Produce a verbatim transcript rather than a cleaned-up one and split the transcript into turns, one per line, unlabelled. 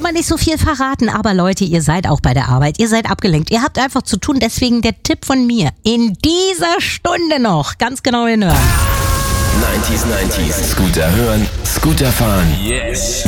mal nicht so viel verraten, aber Leute, ihr seid auch bei der Arbeit, ihr seid abgelenkt, ihr habt einfach zu tun, deswegen der Tipp von mir, in dieser Stunde noch, ganz genau hinhören.
neunzig neunzig. Scooter hören, Scooter fahren. Yes.